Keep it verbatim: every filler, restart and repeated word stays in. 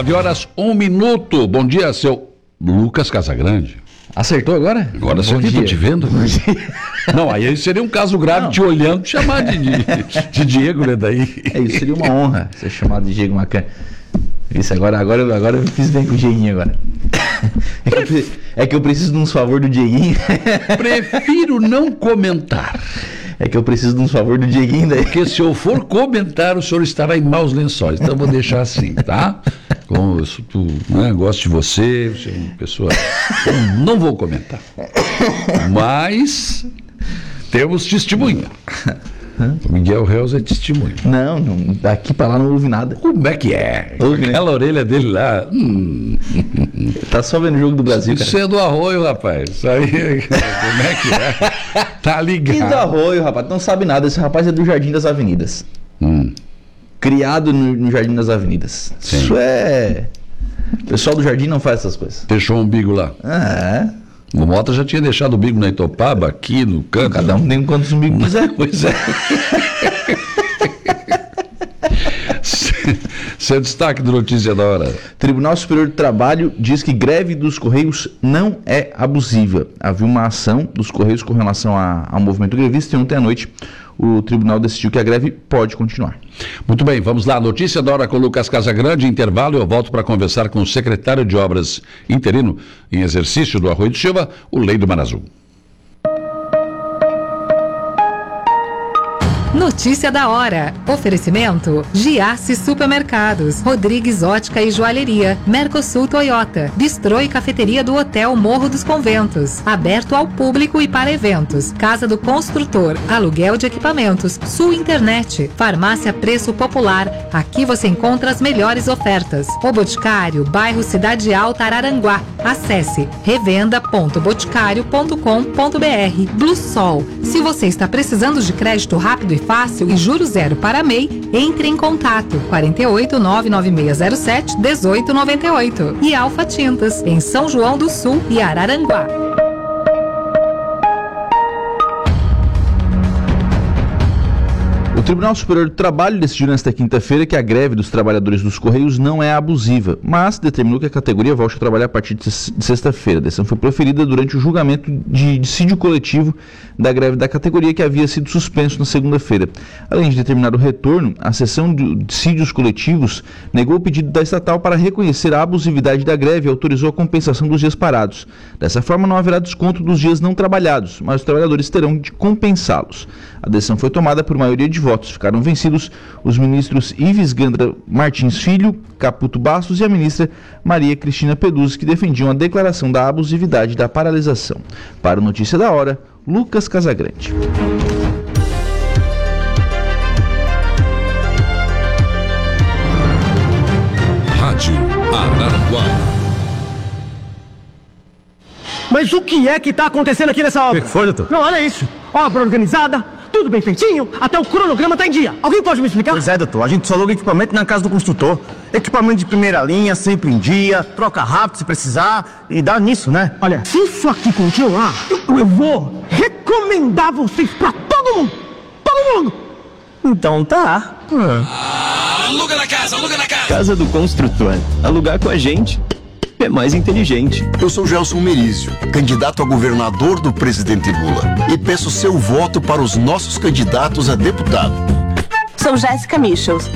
nove horas, um minuto. Bom dia, seu Lucas Casagrande. Acertou agora? Agora acertei, tô te vendo. Não, aí seria um caso grave Não. te olhando, te chamar de, de, de Diego, né, daí. É, isso seria uma honra ser chamado de Diego Macan. Isso, agora, agora, agora eu fiz bem com o Dieguinho agora. É que, eu, pre- é que eu preciso de uns favor do Dieguinho. Prefiro não comentar. É que eu preciso de uns favor do Dieguinho daí. Porque se eu for comentar, o senhor estará em maus lençóis. Então eu vou deixar assim, tá? Como eu sou, tu, né, gosto de você, você é uma pessoa. Eu não vou comentar. Mas temos testemunha. O Miguel Reus é testemunha. Não, não, daqui pra lá não ouve nada. Como é que é? Ouve, né? Aquela orelha dele lá. Hum, Tá só vendo o jogo do Brasil, cara. isso é do arroio, rapaz. Isso aí. Como é que é? Tá ligado. Que do Arroio, rapaz. Não sabe nada. Esse rapaz é do Jardim das Avenidas. Hum. Criado no, no Jardim das Avenidas. Sim. Isso é... O pessoal do Jardim não faz essas coisas. Deixou o umbigo lá. Ah, é. O Mota já tinha deixado o umbigo na Itopaba, aqui no canto. Cada um tem quantos umbigos quiser. Pois é. Seu destaque do Notícia da Hora. Tribunal Superior do Trabalho diz que greve dos Correios não é abusiva. Havia uma ação dos Correios com relação a- ao movimento grevista e ontem à noite o tribunal decidiu que a greve pode continuar. Muito bem, vamos lá. Notícia da Hora com o Lucas Casagrande. Intervalo, eu volto para conversar com o secretário de Obras interino em exercício do Arroio do Silva, o Leido Manazul. Notícia da hora. Oferecimento: Giasse Supermercados, Rodrigues Ótica e Joalheria, Mercosul Toyota, Bistrô e Cafeteria do Hotel Morro dos Conventos, aberto ao público e para eventos. Casa do Construtor, aluguel de equipamentos, Sul Internet, Farmácia Preço Popular. Aqui você encontra as melhores ofertas. O Boticário, bairro Cidade Alta, Araranguá. Acesse revenda ponto boticário ponto com ponto br. Blue Sol. Se você está precisando de crédito rápido e fácil e juro zero para M E I, entre em contato quarenta e oito, nove nove seis zero sete, dezoito noventa e oito. E Alfa Tintas, em São João do Sul e Araranguá. O Tribunal Superior do Trabalho decidiu nesta quinta-feira que a greve dos trabalhadores dos Correios não é abusiva, mas determinou que a categoria volte a trabalhar a partir de se- de sexta-feira. A decisão foi proferida durante o julgamento de dissídio coletivo da greve da categoria, que havia sido suspenso na segunda-feira. Além de determinar o retorno, a seção de dissídios coletivos negou o pedido da estatal para reconhecer a abusividade da greve e autorizou a compensação dos dias parados. Dessa forma, não haverá desconto dos dias não trabalhados, mas os trabalhadores terão de compensá-los. A decisão foi tomada por maioria de votos. Ficaram vencidos os ministros Ives Gandra Martins Filho, Caputo Bastos e a ministra Maria Cristina Peduzzi, que defendiam a declaração da abusividade da paralisação. Para o Notícia da Hora, Lucas Casagrande. Rádio Araranguá. Mas o que é que tá acontecendo aqui nessa obra? O que foi, doutor? Não, olha isso. Obra organizada, tudo bem feitinho, até o cronograma tá em dia. Alguém pode me explicar? Pois é, doutor. A gente só aluga equipamento na casa do construtor. Equipamento de primeira linha, sempre em dia, troca rápido se precisar e dá nisso, né? Olha, se isso aqui continuar, eu, eu vou recomendar vocês pra todo mundo. Todo mundo. Então tá. Aluga na casa, aluga na casa. Casa do Construtor. Alugar com a gente é mais inteligente. Eu sou Gelson Merizio, candidato a governador do presidente Lula, e peço seu voto para os nossos candidatos a deputado. Sou Jéssica Michels,